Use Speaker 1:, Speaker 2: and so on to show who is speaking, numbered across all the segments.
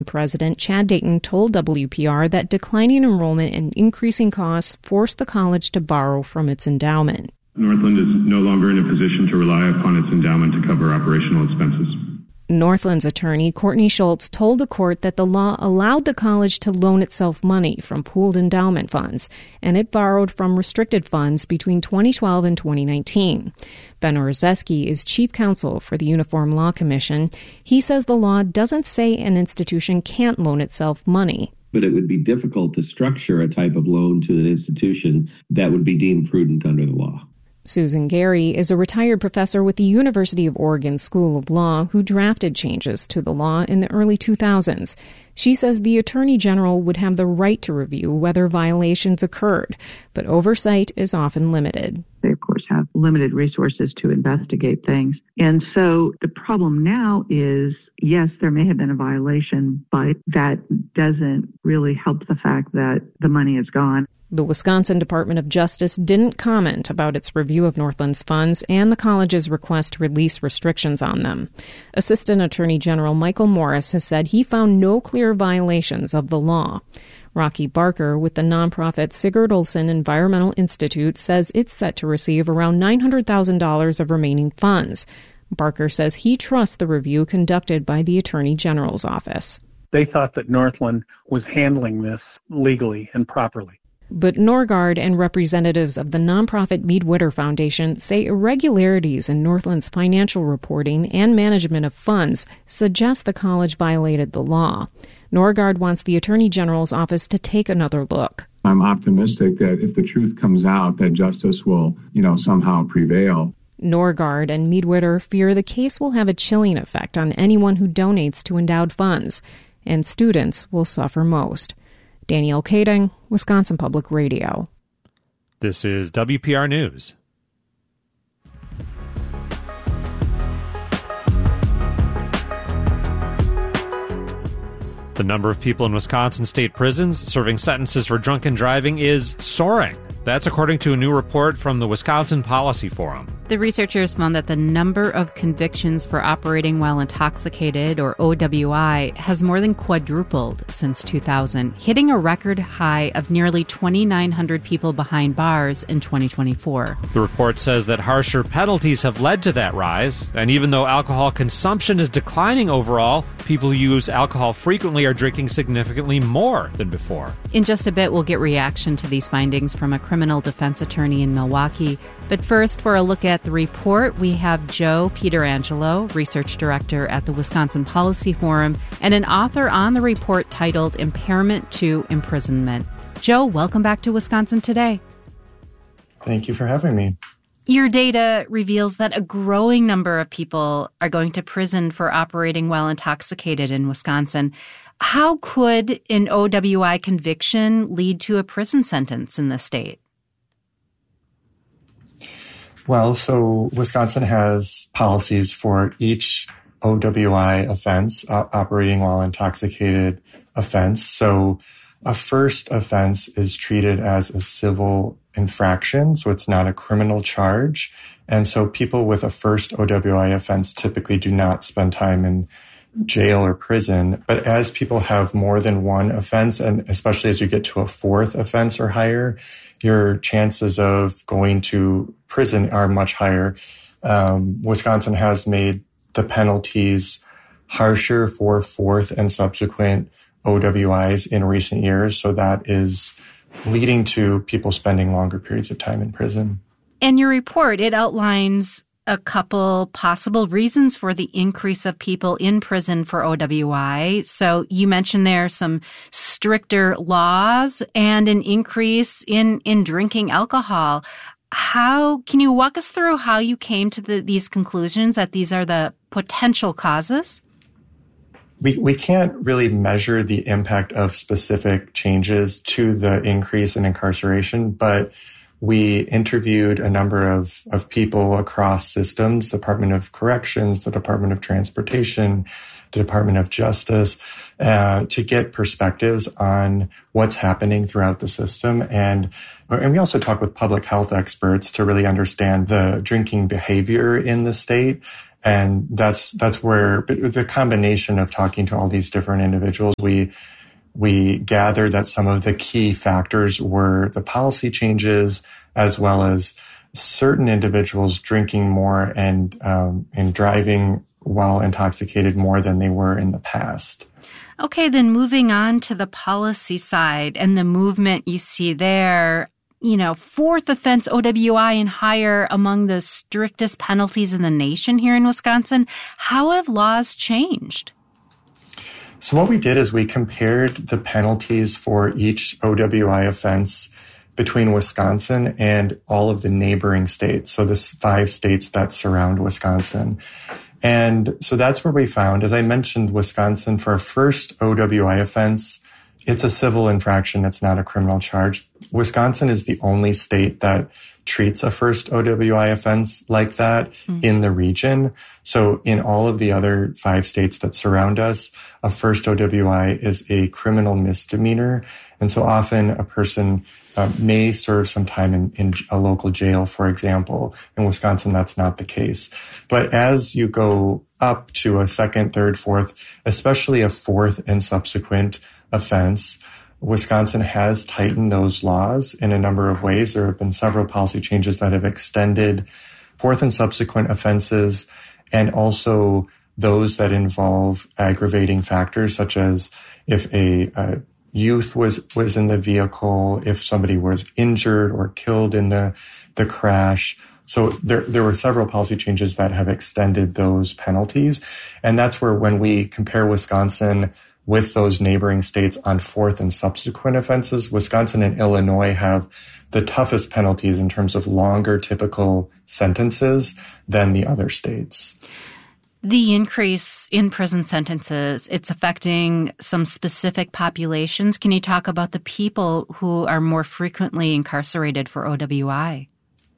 Speaker 1: President Chad Dayton told WPR that declining enrollment and increasing costs forced the college to borrow from its endowment.
Speaker 2: Northland is no longer in a position to rely upon its endowment to cover operational expenses.
Speaker 1: Northland's attorney, Courtney Schultz, told the court that the law allowed the college to loan itself money from pooled endowment funds, and it borrowed from restricted funds between 2012 and 2019. Ben Orzeski is chief counsel for the Uniform Law Commission. He says the law doesn't say an institution can't loan itself money.
Speaker 3: But it would be difficult to structure a type of loan to an institution that would be deemed prudent under the law.
Speaker 1: Susan Gary is a retired professor with the University of Oregon School of Law who drafted changes to the law in the early 2000s. She says the Attorney General would have the right to review whether violations occurred, but oversight is often limited.
Speaker 4: They, of course, have limited resources to investigate things. And so the problem now is, yes, there may have been a violation, but that doesn't really help the fact that the money is gone.
Speaker 1: The Wisconsin Department of Justice didn't comment about its review of Northland's funds and the college's request to release restrictions on them. Assistant Attorney General Michael Morris has said he found no clear violations of the law. Rocky Barker with the nonprofit Sigurd Olson Environmental Institute says it's set to receive around $900,000 of remaining funds. Barker says he trusts the review conducted by the Attorney General's office.
Speaker 5: They thought that Northland was handling this legally and properly.
Speaker 1: But Norgard and representatives of the nonprofit Mead Witter Foundation say irregularities in Northland's financial reporting and management of funds suggest the college violated the law. Norgard wants the Attorney General's office to take another look.
Speaker 6: I'm optimistic that if the truth comes out, that justice will, somehow prevail.
Speaker 1: Norgard and Mead Witter fear the case will have a chilling effect on anyone who donates to endowed funds, and students will suffer most. Danielle Kading, Wisconsin Public Radio.
Speaker 7: This is WPR News. The number of people in Wisconsin state prisons serving sentences for drunken driving is soaring. That's according to a new report from the Wisconsin Policy Forum.
Speaker 8: The researchers found that the number of convictions for operating while intoxicated, or OWI, has more than quadrupled since 2000, hitting a record high of nearly 2,900 people behind bars in 2024.
Speaker 7: The report says that harsher penalties have led to that rise, and even though alcohol consumption is declining overall, people who use alcohol frequently are drinking significantly more than before.
Speaker 8: In just a bit, we'll get reaction to these findings from a criminal defense attorney in Milwaukee. But first, for a look at the report, we have Joe Pietrangelo, research director at the Wisconsin Policy Forum, and an author on the report titled Impairment to Imprisonment. Joe, welcome back to Wisconsin Today.
Speaker 9: Thank you for having me.
Speaker 8: Your data reveals that a growing number of people are going to prison for operating while intoxicated in Wisconsin. How could an OWI conviction lead to a prison sentence in the state?
Speaker 9: Well, so Wisconsin has policies for each OWI offense, operating while intoxicated offense. So a first offense is treated as a civil infraction, so it's not a criminal charge. And so people with a first OWI offense typically do not spend time in jail or prison. But as people have more than one offense, and especially as you get to a fourth offense or higher, your chances of going to prison are much higher. Wisconsin has made the penalties harsher for fourth and subsequent OWIs in recent years. So that is leading to people spending longer periods of time in prison.
Speaker 8: In your report, it outlines a couple possible reasons for the increase of people in prison for OWI. So you mentioned there some stricter laws and an increase in drinking alcohol. How can you walk us through how you came to these conclusions that these are the potential causes?
Speaker 9: We can't really measure the impact of specific changes to the increase in incarceration, but we interviewed a number of people across systems, Department of Corrections, the Department of Transportation, the Department of Justice, to get perspectives on what's happening throughout the system. And we also talk with public health experts to really understand the drinking behavior in the state. And that's where the combination of talking to all these different individuals, we gathered that some of the key factors were the policy changes, as well as certain individuals drinking more and driving while intoxicated more than they were in the past.
Speaker 8: Okay, then moving on to the policy side and the movement you see there. Fourth offense OWI and higher among the strictest penalties in the nation here in Wisconsin. How have laws changed?
Speaker 9: So what we did is we compared the penalties for each OWI offense between Wisconsin and all of the neighboring states. So the 5 states that surround Wisconsin. And so that's where we found, as I mentioned, Wisconsin for a first OWI offense, it's a civil infraction. It's not a criminal charge. Wisconsin is the only state that treats a first OWI offense like that in the region. So in all of the other 5 states that surround us, a first OWI is a criminal misdemeanor. And so often a person may serve some time in a local jail, for example. In Wisconsin, that's not the case. But as you go up to a second, third, fourth, especially a fourth and subsequent offense, Wisconsin has tightened those laws in a number of ways. There have been several policy changes that have extended fourth and subsequent offenses, and also those that involve aggravating factors, such as if a youth was in the vehicle, if somebody was injured or killed in the crash. So there were several policy changes that have extended those penalties. And that's where, when we compare Wisconsin with those neighboring states on fourth and subsequent offenses, Wisconsin and Illinois have the toughest penalties in terms of longer typical sentences than the other states.
Speaker 8: The increase in prison sentences, it's affecting some specific populations. Can you talk about the people who are more frequently incarcerated for OWI?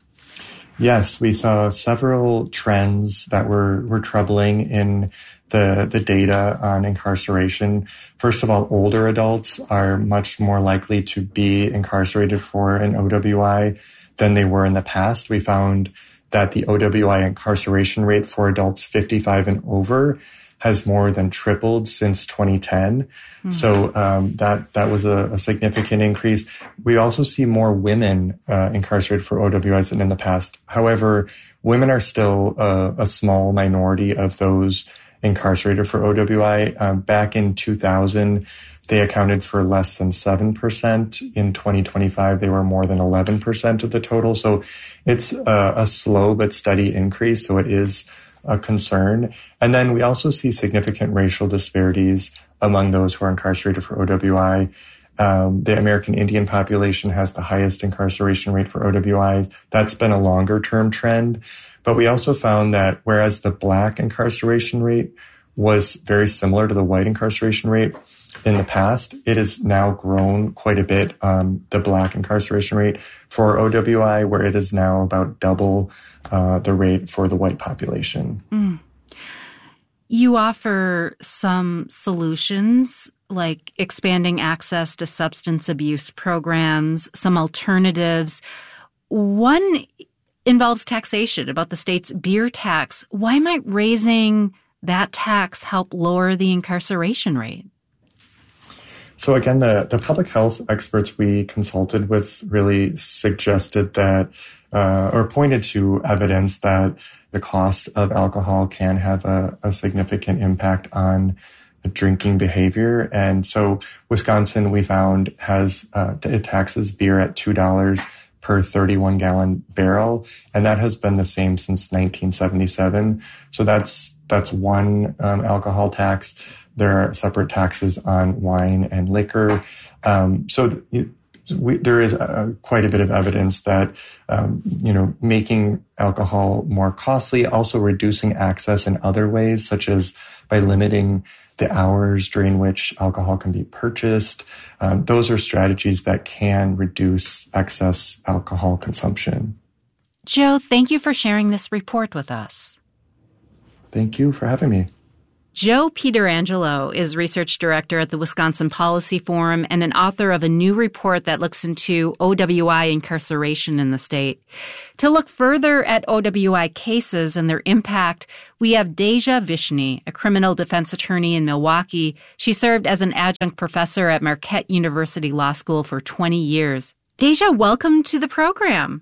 Speaker 9: Yes, we saw several trends that were troubling in the data on incarceration. First of all, older adults are much more likely to be incarcerated for an OWI than they were in the past. We found that the OWI incarceration rate for adults 55 and over has more than tripled since 2010. Mm-hmm. So that was a significant increase. We also see more women incarcerated for OWIs than in the past. However, women are still a small minority of those incarcerated for OWI. Back in 2000, they accounted for less than 7%. In 2025, they were more than 11% of the total. So it's a slow but steady increase. So it is a concern. And then we also see significant racial disparities among those who are incarcerated for OWI. The American Indian population has the highest incarceration rate for OWIs. That's been a longer term trend. But we also found that whereas the Black incarceration rate was very similar to the white incarceration rate in the past, it has now grown quite a bit, the Black incarceration rate for OWI, where it is now about double the rate for the white population.
Speaker 8: Mm. You offer some solutions like expanding access to substance abuse programs, some alternatives. One involves taxation, about the state's beer tax. Why might raising that tax help lower the incarceration rate?
Speaker 9: So again, the public health experts we consulted with really suggested that, or pointed to evidence that the cost of alcohol can have a significant impact on drinking behavior. And so Wisconsin, we found, it taxes beer at $2 per 31-gallon barrel, and that has been the same since 1977. So that's one alcohol tax. There are separate taxes on wine and liquor. There is quite a bit of evidence that, making alcohol more costly, also reducing access in other ways, such as by limiting the hours during which alcohol can be purchased. Those are strategies that can reduce excess alcohol consumption.
Speaker 8: Joe, thank you for sharing this report with us.
Speaker 9: Thank you for having me.
Speaker 8: Joe Pietrangelo is research director at the Wisconsin Policy Forum and an author of a new report that looks into OWI incarceration in the state. To look further at OWI cases and their impact, we have Deja Vishny, a criminal defense attorney in Milwaukee. She served as an adjunct professor at Marquette University Law School for 20 years. Deja, welcome to the program.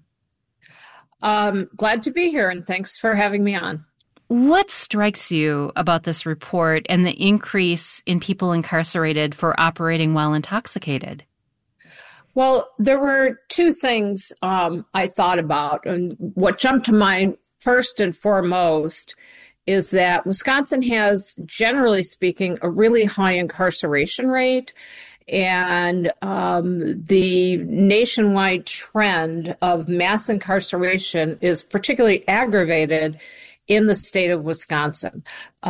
Speaker 10: Glad to be here, and thanks for having me on.
Speaker 8: What strikes you about this report and the increase in people incarcerated for operating while intoxicated?
Speaker 10: Well, there were two things I thought about. And what jumped to mind first and foremost is that Wisconsin has, generally speaking, a really high incarceration rate. And the nationwide trend of mass incarceration is particularly aggravated in the state of Wisconsin.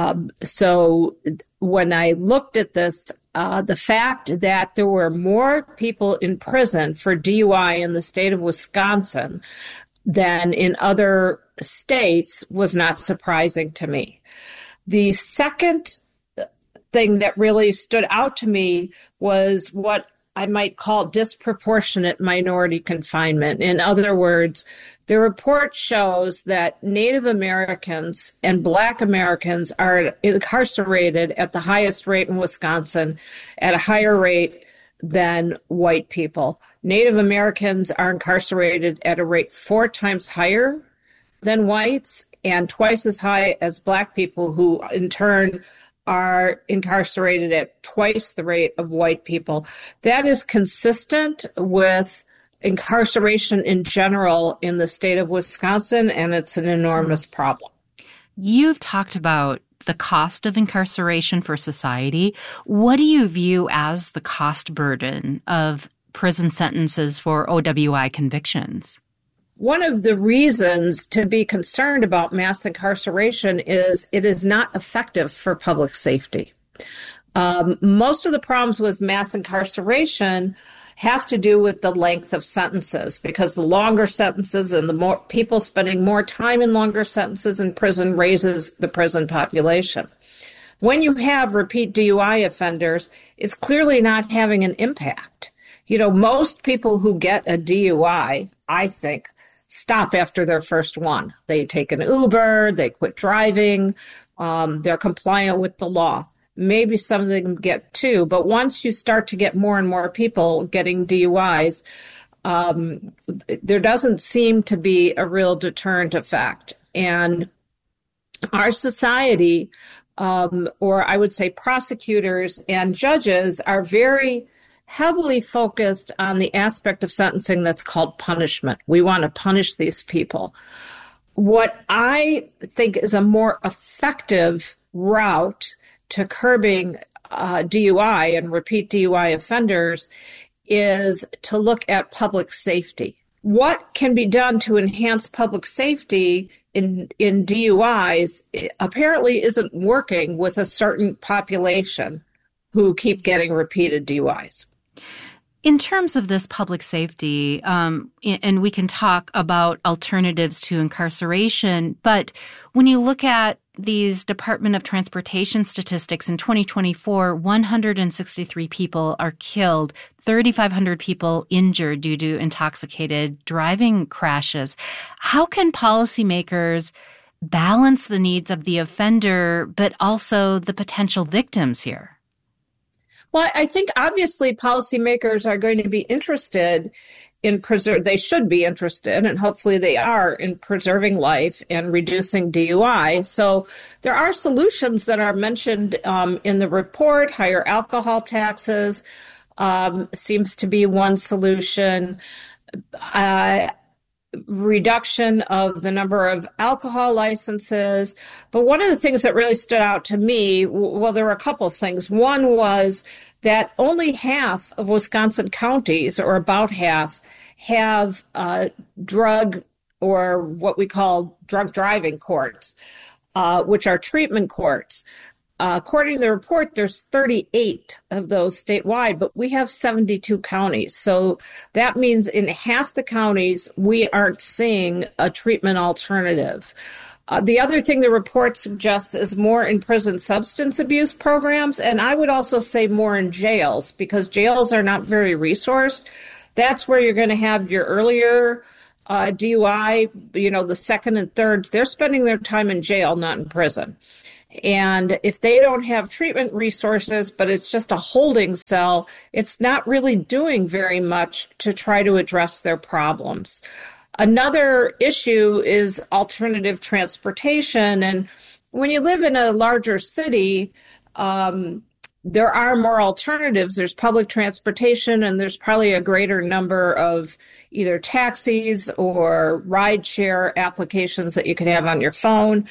Speaker 10: So when I looked at this, the fact that there were more people in prison for DUI in the state of Wisconsin than in other states was not surprising to me. The second thing that really stood out to me was what I might call disproportionate minority confinement. In other words, the report shows that Native Americans and Black Americans are incarcerated at the highest rate in Wisconsin, at a higher rate than white people. Native Americans are incarcerated at a rate 4 times higher than whites and twice as high as Black people, who in turn are incarcerated at twice the rate of white people. That is consistent with incarceration in general in the state of Wisconsin, and it's an enormous problem.
Speaker 8: You've talked about the cost of incarceration for society. What do you view as the cost burden of prison sentences for OWI convictions?
Speaker 10: One of the reasons to be concerned about mass incarceration is it is not effective for public safety. Most of the problems with mass incarceration have to do with the length of sentences, because the longer sentences and the more people spending more time in longer sentences in prison raises the prison population. When you have repeat DUI offenders, it's clearly not having an impact. You know, most people who get a DUI, I think, stop after their first one. They take an Uber, they quit driving, they're compliant with the law. Maybe some of them get 2, but once you start to get more and more people getting DUIs, there doesn't seem to be a real deterrent effect. And our society, or I would say prosecutors and judges, are very heavily focused on the aspect of sentencing that's called punishment. We want to punish these people. What I think is a more effective route to curbing DUI and repeat DUI offenders is to look at public safety. What can be done to enhance public safety in DUIs apparently isn't working with a certain population who keep getting repeated DUIs.
Speaker 8: In terms of this public safety, and we can talk about alternatives to incarceration, but when you look at these Department of Transportation statistics in 2024, 163 people are killed, 3,500 people injured due to intoxicated driving crashes. How can policymakers balance the needs of the offender, but also the potential victims here?
Speaker 10: Well, I think obviously policymakers are going to be interested in they should be interested, and hopefully they are, in preserving life and reducing DUI. So there are solutions that are mentioned in the report. Higher alcohol taxes seems to be one solution. Reduction of the number of alcohol licenses. But one of the things that really stood out to me, well, there were a couple of things. One was that only half of Wisconsin counties, or about half, have drug, or what we call drunk driving courts, which are treatment courts. According to the report, there's 38 of those statewide, but we have 72 counties. So that means in half the counties, we aren't seeing a treatment alternative. The other thing the report suggests is more in prison substance abuse programs, and I would also say more in jails, because jails are not very resourced. That's where you're going to have your earlier DUI, the second and thirds. They're spending their time in jail, not in prison. And if they don't have treatment resources, but it's just a holding cell, it's not really doing very much to try to address their problems. Another issue is alternative transportation. And when you live in a larger city, there are more alternatives. There's public transportation, and there's probably a greater number of either taxis or rideshare applications that you could have on your phone.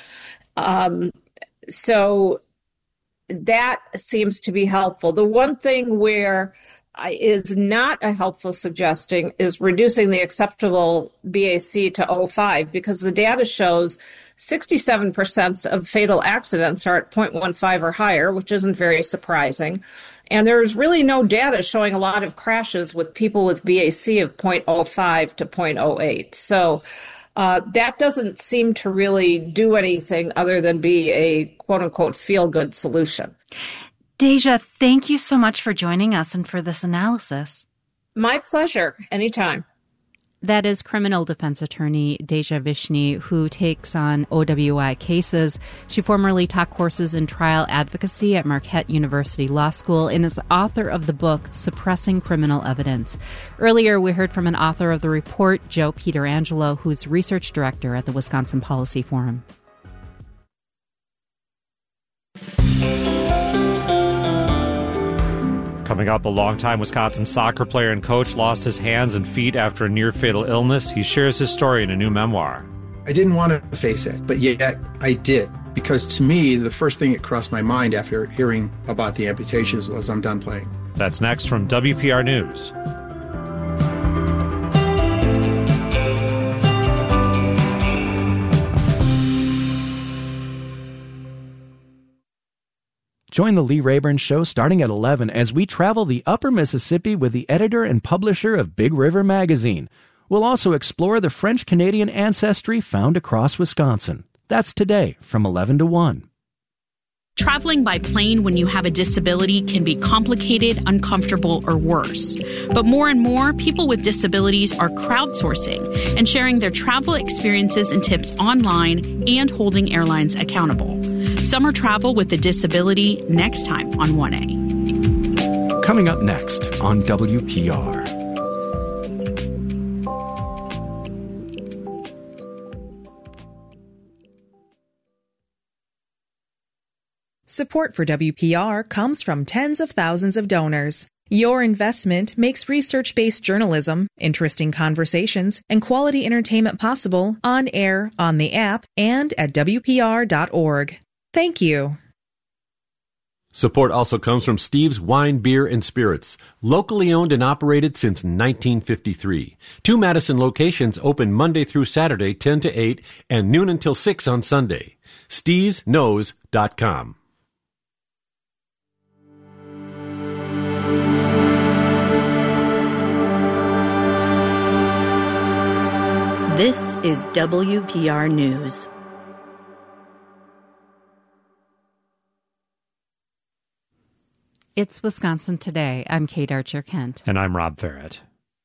Speaker 10: So that seems to be helpful. The one thing where is not a helpful suggestion is reducing the acceptable BAC to 0.5, because the data shows 67% of fatal accidents are at 0.15 or higher, which isn't very surprising. And there's really no data showing a lot of crashes with people with BAC of 0.05 to 0.08. So that doesn't seem to really do anything other than be a quote-unquote feel-good solution.
Speaker 8: Deja, thank you so much for joining us and for this analysis.
Speaker 10: My pleasure. Anytime.
Speaker 8: That is criminal defense attorney Deja Vishny, who takes on OWI cases. She formerly taught courses in trial advocacy at Marquette University Law School and is the author of the book Suppressing Criminal Evidence. Earlier, we heard from an author of the report, Joe Pietrangelo, who's research director at the Wisconsin Policy Forum.
Speaker 7: Coming up, a longtime Wisconsin soccer player and coach lost his hands and feet after a near-fatal illness. He shares his story in a new memoir.
Speaker 11: I didn't want to face it, but yet I did. Because to me, the first thing that crossed my mind after hearing about the amputations was, I'm done playing.
Speaker 7: That's next from WPR News.
Speaker 12: Join the Lee Rayburn Show starting at 11 as we travel the upper Mississippi with the editor and publisher of Big River Magazine. We'll also explore the French-Canadian ancestry found across Wisconsin. That's today from 11 to 1.
Speaker 13: Traveling by plane when you have a disability can be complicated, uncomfortable, or worse. But more and more, people with disabilities are crowdsourcing and sharing their travel experiences and tips online and holding airlines accountable. Summer travel with a disability next time on 1A.
Speaker 12: Coming up next on WPR.
Speaker 14: Support for WPR comes from tens of thousands of donors. Your investment makes research-based journalism, interesting conversations, and quality entertainment possible on air, on the app, and at WPR.org. Thank you.
Speaker 15: Support also comes from Steve's Wine, Beer, and Spirits, locally owned and operated since 1953. 2 Madison locations open Monday through Saturday, 10 to 8, and noon until 6 on Sunday. StevesKnows.com.
Speaker 16: This is WPR News.
Speaker 8: It's Wisconsin Today. I'm Kate Archer-Kent.
Speaker 7: And I'm Rob Farrett.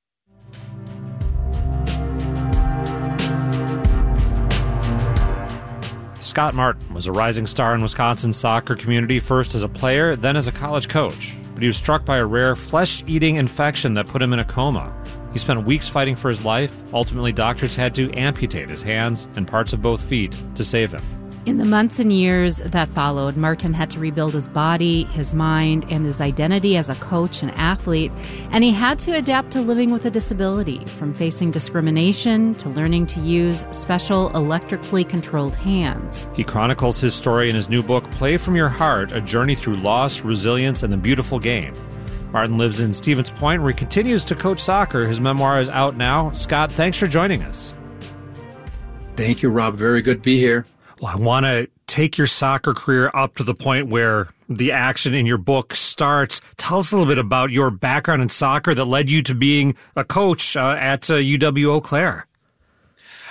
Speaker 7: Scott Martin was a rising star in Wisconsin's soccer community, first as a player, then as a college coach. But he was struck by a rare flesh-eating infection that put him in a coma. He spent weeks fighting for his life. Ultimately, doctors had to amputate his hands and parts of both feet to save him.
Speaker 8: In the months and years that followed, Martin had to rebuild his body, his mind, and his identity as a coach and athlete, and he had to adapt to living with a disability, from facing discrimination to learning to use special electrically controlled hands.
Speaker 7: He chronicles his story in his new book, Play From Your Heart, A Journey Through Loss, Resilience, and the Beautiful Game. Martin lives in Stevens Point, where he continues to coach soccer. His memoir is out now. Scott, thanks for joining us.
Speaker 11: Thank you, Rob. Very good to be here.
Speaker 7: Well, I want to take your soccer career up to the point where the action in your book starts. Tell us a little bit about your background in soccer that led you to being a coach at UW Eau Claire.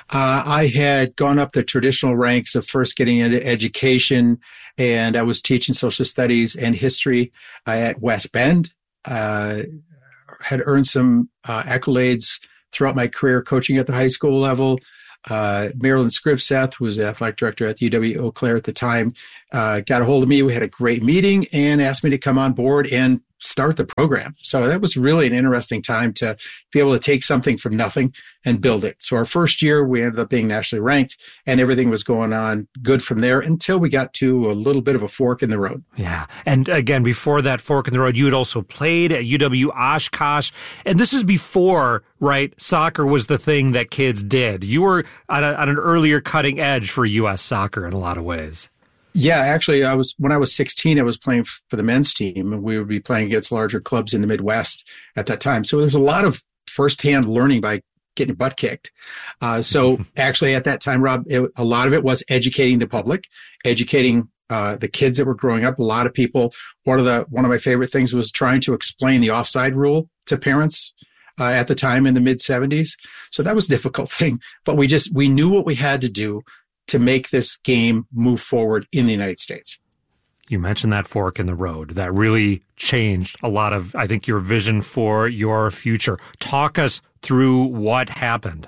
Speaker 11: I had gone up the traditional ranks of first getting into education, and I was teaching social studies and history at West Bend. Had earned some accolades throughout my career coaching at the high school level. Marilyn Scrivseth, who was the athletic director at UW Eau Claire at the time, got a hold of me. We had a great meeting and asked me to come on board and start the program. So that was really an interesting time to be able to take something from nothing and build it. So our first year, we ended up being nationally ranked, and everything was going on good from there until we got to a little bit of a fork in the road.
Speaker 7: Yeah. And again, before that fork in the road, you had also played at UW Oshkosh. And this is before, right, soccer was the thing that kids did. You were on an earlier cutting edge for U.S. soccer in a lot of ways.
Speaker 11: Yeah, actually, when I was 16, I was playing for the men's team, and we would be playing against larger clubs in the Midwest at that time. So there's a lot of firsthand learning by getting butt kicked. So actually, at that time, Rob, a lot of it was educating the public, educating the kids that were growing up. A lot of people. One of my favorite things was trying to explain the offside rule to parents at the time in the mid 70s. So that was a difficult thing, but we knew what we had to do to make this game move forward in the United States.
Speaker 7: You mentioned that fork in the road. That really changed a lot of, I think, your vision for your future. Talk us through what happened.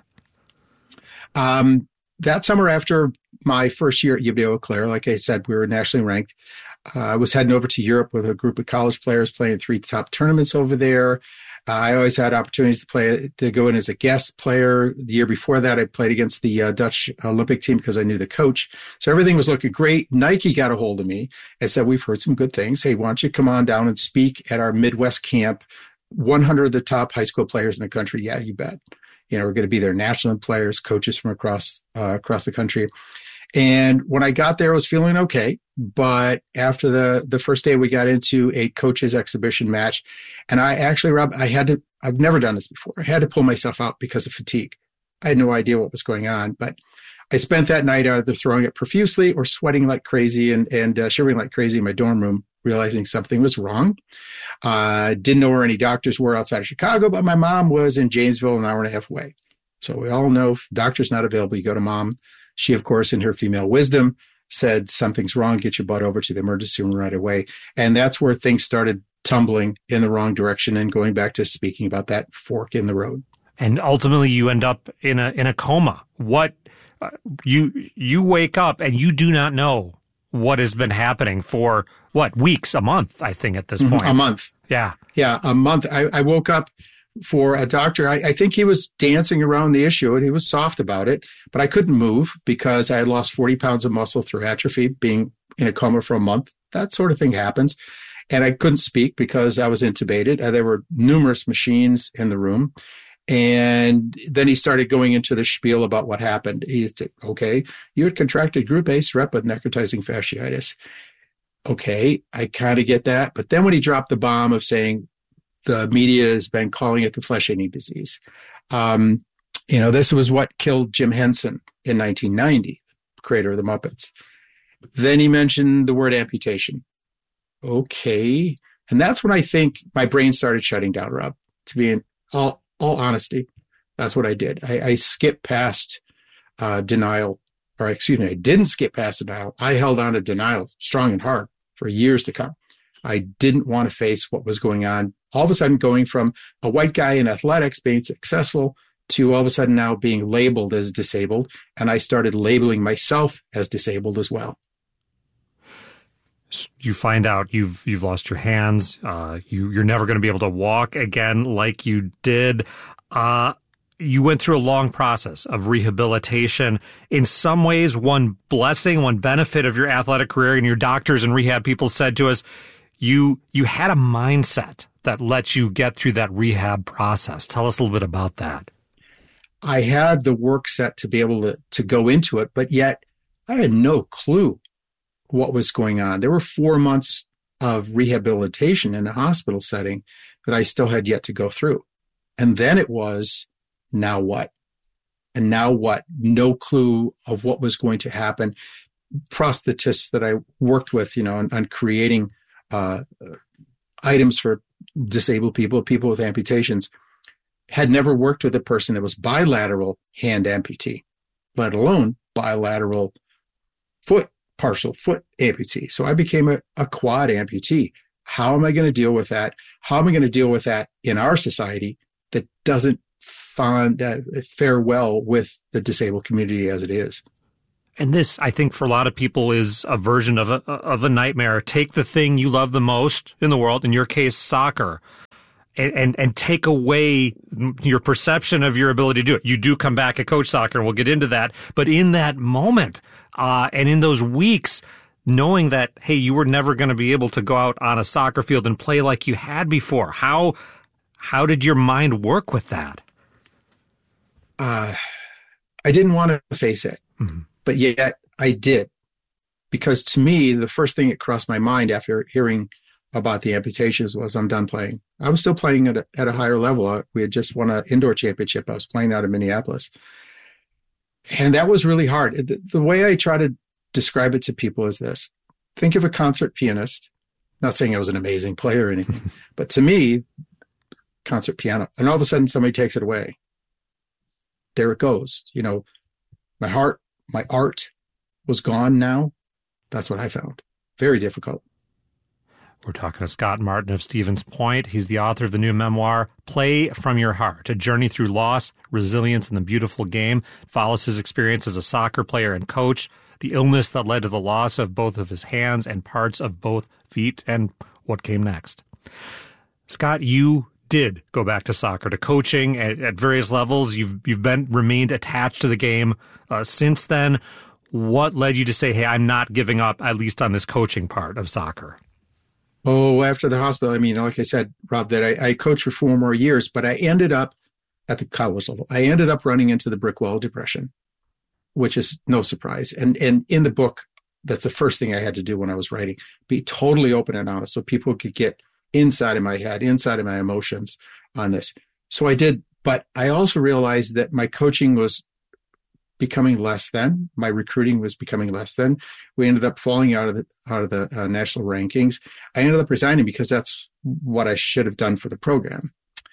Speaker 11: That summer after my first year at UW Eau Claire, like I said, we were nationally ranked. I was heading over to Europe with a group of college players playing 3 top tournaments over there. I always had opportunities to go in as a guest player. The year before that, I played against the Dutch Olympic team because I knew the coach. So everything was looking great. Nike got a hold of me and said, we've heard some good things. Hey, why don't you come on down and speak at our Midwest camp? 100 of the top high school players in the country. Yeah, you bet. We're going to be there. National players, coaches from across the country. And when I got there, I was feeling okay. But after the first day, we got into a coaches exhibition match. And I actually, Rob, I've never done this before. I had to pull myself out because of fatigue. I had no idea what was going on. But I spent that night either throwing it profusely or sweating like crazy and shivering like crazy in my dorm room, realizing something was wrong. Didn't know where any doctors were outside of Chicago, but my mom was in Janesville, an hour and a half away. So we all know if doctor's not available, you go to mom. She, of course, in her female wisdom, said, something's wrong, get your butt over to the emergency room right away. And that's where things started tumbling in the wrong direction and going back to speaking about that fork in the road.
Speaker 7: And ultimately, you end up in a coma. What you wake up and you do not know what has been happening for, weeks, a month, I think, at this point.
Speaker 11: A month.
Speaker 7: Yeah.
Speaker 11: Yeah, a month. I woke up for a doctor. I think he was dancing around the issue and he was soft about it, but I couldn't move because I had lost 40 pounds of muscle through atrophy, being in a coma for a month. That sort of thing happens. And I couldn't speak because I was intubated. There were numerous machines in the room. And then he started going into the spiel about what happened. He said, okay, you had contracted group A strep with necrotizing fasciitis. Okay, I kind of get that. But then when he dropped the bomb of saying, the media has been calling it the flesh-eating disease. This was what killed Jim Henson in 1990, creator of the Muppets. Then he mentioned the word amputation. Okay. And that's when I think my brain started shutting down, Rob, to be in all honesty. That's what I did. I skipped past denial, or excuse me, I didn't skip past denial. I held on to denial strong and hard for years to come. I didn't want to face what was going on. All of a sudden going from a white guy in athletics being successful to all of a sudden now being labeled as disabled. And I started labeling myself as disabled as well.
Speaker 7: You find out you've lost your hands. You're never going to be able to walk again like you did. You went through a long process of rehabilitation. In some ways, one blessing, one benefit of your athletic career, and your doctors and rehab people said to us, you had a mindset that lets you get through that rehab process. Tell us a little bit about that.
Speaker 11: I had the work set to be able to go into it, but yet I had no clue what was going on. There were 4 months of rehabilitation in a hospital setting that I still had yet to go through. And then it was, now what? And now what? No clue of what was going to happen. Prosthetists that I worked with, on creating items for disabled people with amputations, had never worked with a person that was bilateral hand amputee. let alone bilateral partial foot amputee. So I became a quad amputee. How am I going to deal with that? How am I going to deal with that in our society that doesn't fare well with the disabled community as it is?
Speaker 7: And this, I think, for a lot of people is a version of a nightmare. Take the thing you love the most in the world, in your case, soccer, and take away your perception of your ability to do it. You do come back and coach soccer, and we'll get into that. But in that moment, and in those weeks, knowing that, hey, you were never going to be able to go out on a soccer field and play like you had before, how did your mind work with that?
Speaker 11: I didn't want to face it, but yet I did. Because to me, the first thing that crossed my mind after hearing about the amputations was, I'm done playing. I was still playing at a higher level. We had just won an indoor championship. I was playing out of Minneapolis. And that was really hard. The way I try to describe it to people is this. Think of a concert pianist. Not saying I was an amazing player or anything, but to me, concert piano. And all of a sudden somebody takes it away. There it goes. You know, my art was gone now. That's what I found. Very difficult.
Speaker 7: We're talking to Scott Martin of Stevens Point. He's the author of the new memoir, Play From Your Heart, A Journey Through Loss, Resilience, and the Beautiful Game. It follows his experience as a soccer player and coach, the illness that led to the loss of both of his hands and parts of both feet, and what came next. Scott, you did go back to soccer, to coaching at various levels. You've remained attached to the game since then. What led you to say, hey, I'm not giving up, at least on this coaching part of soccer?
Speaker 11: Oh, after the hospital, I mean, like I said, Rob, that I coached for 4 more years, but I ended up at the college level. I ended up running into the brick wall depression, which is no surprise. And in the book, that's the first thing I had to do when I was writing, be totally open and honest so people could get inside of my head, inside of my emotions on this. So I did, but I also realized that my coaching was becoming less than, my recruiting was becoming less than. We ended up falling out of the national rankings. I ended up resigning because that's what I should have done for the program.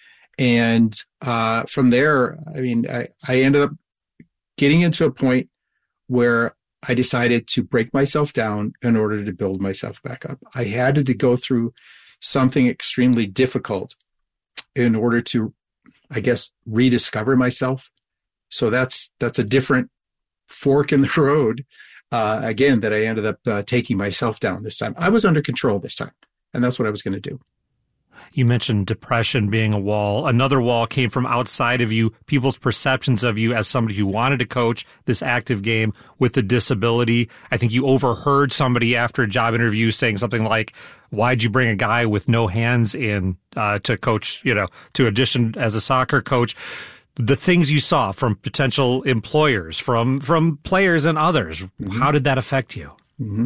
Speaker 11: And from there, I mean, I ended up getting into a point where I decided to break myself down in order to build myself back up. I had to go through something extremely difficult in order to, I guess, rediscover myself. So that's a different fork in the road, again, that I ended up taking myself down this time. I was under control this time, and that's what I was going to do.
Speaker 7: You mentioned depression being a wall. Another wall came from outside of you, people's perceptions of you as somebody who wanted to coach this active game with a disability. I think you overheard somebody after a job interview saying something like, why'd you bring a guy with no hands in to coach, to audition as a soccer coach? The things you saw from potential employers, from players and others, how did that affect you?
Speaker 11: Mm-hmm.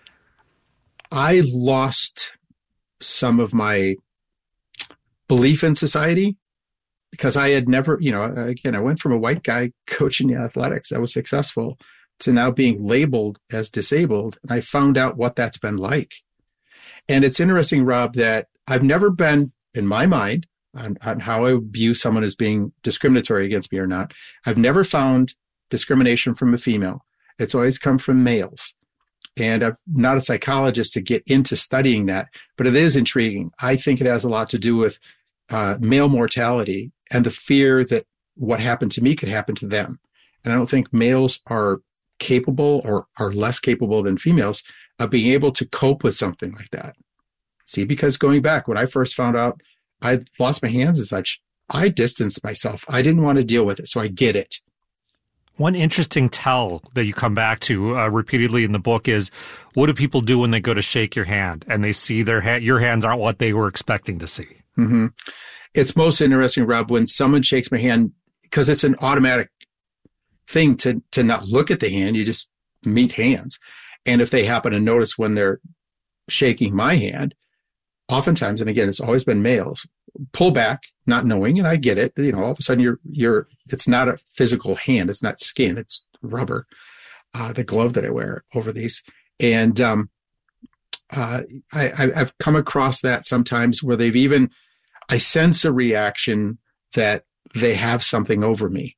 Speaker 11: I lost some of my belief in society because I had never, again, I went from a white guy coaching athletics that was successful to now being labeled as disabled. And I found out what that's been like. And it's interesting, Rob, that I've never been, in my mind, on how I view someone as being discriminatory against me or not. I've never found discrimination from a female. It's always come from males. And I'm not a psychologist to get into studying that, but it is intriguing. I think it has a lot to do with male mortality and the fear that what happened to me could happen to them. And I don't think males are capable or are less capable than females of being able to cope with something like that. See, because going back, when I first found out I lost my hands and such, I distanced myself. I didn't want to deal with it, so I get it.
Speaker 7: One interesting tell that you come back to repeatedly in the book is, what do people do when they go to shake your hand and they see your hands aren't what they were expecting to see?
Speaker 11: Mm-hmm. It's most interesting, Rob, when someone shakes my hand, because it's an automatic thing to not look at the hand. You just meet hands. And if they happen to notice when they're shaking my hand, oftentimes, and again, it's always been males, pull back, not knowing, and I get it. All of a sudden you're it's not a physical hand. It's not skin. It's rubber, the glove that I wear over these. And I've come across that sometimes where I sense a reaction that they have something over me.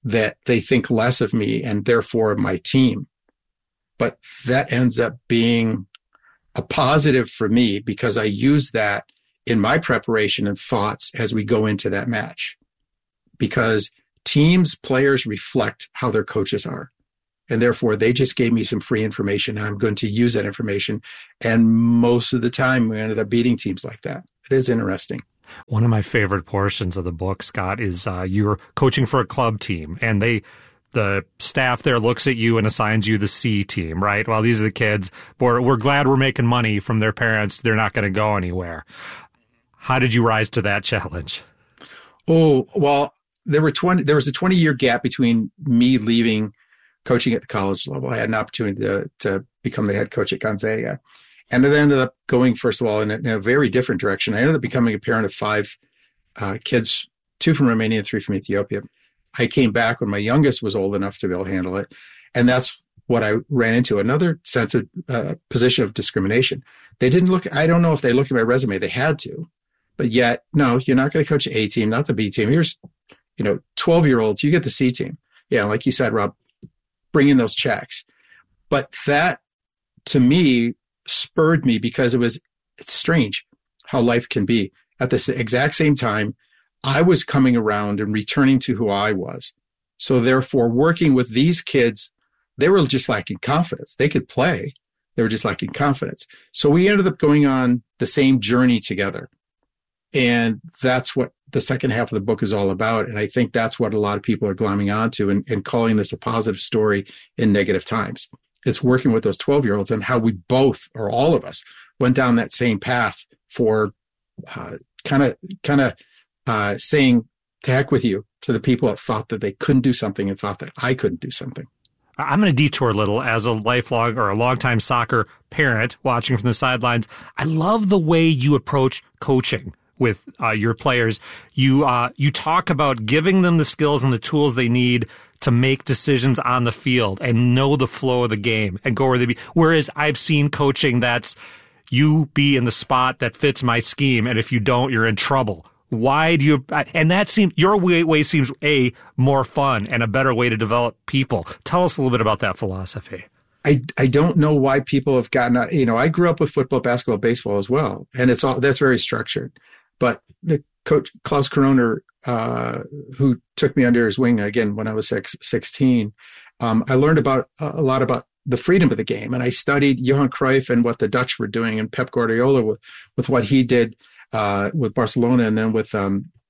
Speaker 11: that they think less of me and therefore of my team. But that ends up being a positive for me because I use that in my preparation and thoughts as we go into that match. Because teams, players reflect how their coaches are. And therefore, they just gave me some free information. And I'm going to use that information. And most of the time, we ended up beating teams like that. It is interesting.
Speaker 7: One of my favorite portions of the book, Scott, is you're coaching for a club team, and the staff there looks at you and assigns you the C team, right? Well, these are the kids. We're glad we're making money from their parents. They're not going to go anywhere. How did you rise to that challenge?
Speaker 11: Oh, well, there was a 20-year gap between me leaving coaching at the college level. I had an opportunity to become the head coach at Gonzaga. And it ended up going, first of all, in a very different direction. I ended up becoming a parent of 5 kids, 2 from Romania and 3 from Ethiopia. I came back when my youngest was old enough to be able to handle it. And that's what I ran into, another sense of position of discrimination. They didn't look, I don't know if they looked at my resume, they had to. But yet, no, you're not going to coach the A team, not the B team. Here's, 12-year-olds, you get the C team. Yeah, like you said, Rob, bring in those checks. But that, to me, spurred me because it's strange how life can be. At the exact same time, I was coming around and returning to who I was. So therefore, working with these kids, they were just lacking confidence. They could play. They were just lacking confidence. So we ended up going on the same journey together. And that's what the second half of the book is all about. And I think that's what a lot of people are glomming onto and calling this a positive story in negative times. It's working with those 12-year-olds and how we both, or all of us, went down that same path for kind of saying, to heck with you, to the people that thought that they couldn't do something and thought that I couldn't do something.
Speaker 7: I'm going to detour a little as a lifelong or a longtime soccer parent watching from the sidelines. I love the way you approach coaching with your players. You talk about giving them the skills and the tools they need to make decisions on the field and know the flow of the game and go where they be. Whereas I've seen coaching that's you be in the spot that fits my scheme, and if you don't, you're in trouble. Why do you? And that seems your way seems more fun and a better way to develop people. Tell us a little bit about that philosophy.
Speaker 11: I don't know why people have gotten. I grew up with football, basketball, baseball as well, and that's very structured. But the coach Klaus Koroner, who took me under his wing again when I was 16, I learned a lot about the freedom of the game, and I studied Johan Cruyff and what the Dutch were doing, and Pep Guardiola with what he did with Barcelona, and then with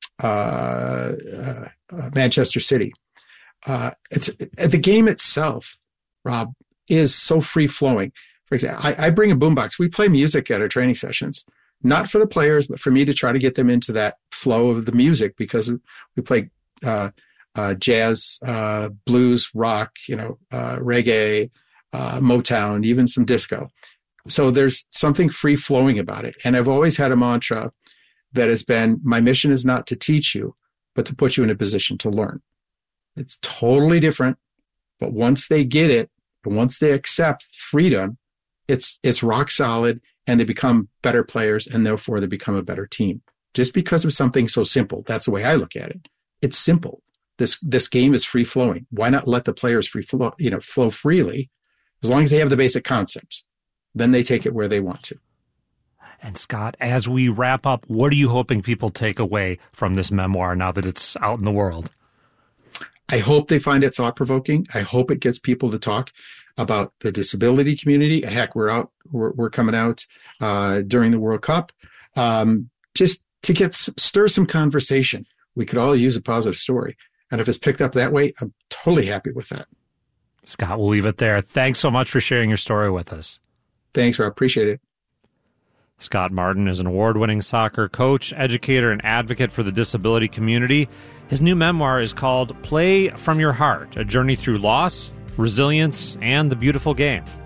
Speaker 11: Manchester City. It's the game itself, Rob, is so free flowing. For example, I bring a boombox. We play music at our training sessions. Not for the players, but for me to try to get them into that flow of the music, because we play jazz, blues, rock, reggae, Motown, even some disco. So there's something free flowing about it. And I've always had a mantra that has been, my mission is not to teach you, but to put you in a position to learn. It's totally different. But once they get it, and once they accept freedom, it's rock solid. And they become better players, and therefore they become a better team. Just because of something so simple. That's the way I look at it. It's simple. This game is free flowing. Why not let the players flow freely, as long as they have the basic concepts? Then they take it where they want to.
Speaker 7: And Scott, as we wrap up, what are you hoping people take away from this memoir now that it's out in the world?
Speaker 11: I hope they find it thought-provoking. I hope it gets people to talk about the disability community. Heck, we're coming out during the World Cup, just to stir some conversation. We could all use a positive story. And if it's picked up that way, I'm totally happy with that.
Speaker 7: Scott, we'll leave it there. Thanks so much for sharing your story with us.
Speaker 11: Thanks, Rob. Appreciate it.
Speaker 7: Scott Martin is an award-winning soccer coach, educator, and advocate for the disability community. His new memoir is called Play From Your Heart, a journey through loss, resilience, and the beautiful game.